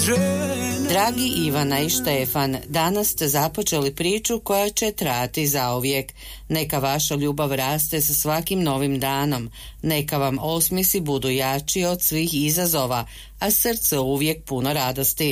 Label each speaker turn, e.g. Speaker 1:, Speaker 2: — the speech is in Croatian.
Speaker 1: Dragi Ivana i Štefan, danas ste započeli priču koja će trajati zauvijek. Neka vaša ljubav raste sa svakim novim danom. Neka vam osmjesi budu jači od svih izazova, a srce uvijek puno radosti.